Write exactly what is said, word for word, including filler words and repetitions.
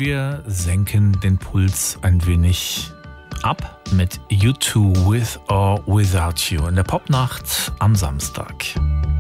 Wir senken den Puls ein wenig ab mit U zwei With or Without You in der Popnacht am Samstag.